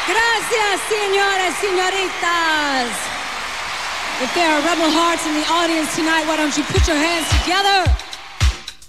Gracias, señores, señoritas. If there are rebel hearts in the audience tonight, why don't you put your hands together?